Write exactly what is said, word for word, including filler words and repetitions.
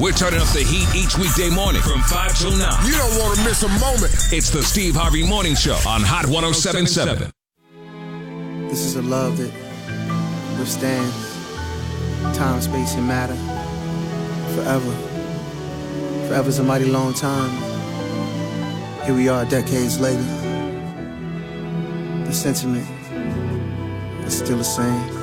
We're turning up the heat each weekday morning from five till nine. You don't want to miss a moment. It's the Steve Harvey Morning Show on Hot one oh seven point seven. This is a love that withstands time, space, and matter forever. Forever's a mighty long time. Here we are decades later. The sentiment is still the same.